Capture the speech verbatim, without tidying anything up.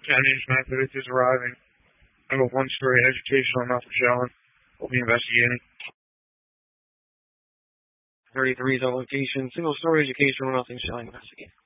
Chinese method is arriving. I have a one-story educational nothing showing. We'll be investigating. thirty-three is on location. Single-story educational nothing showing. Investigating.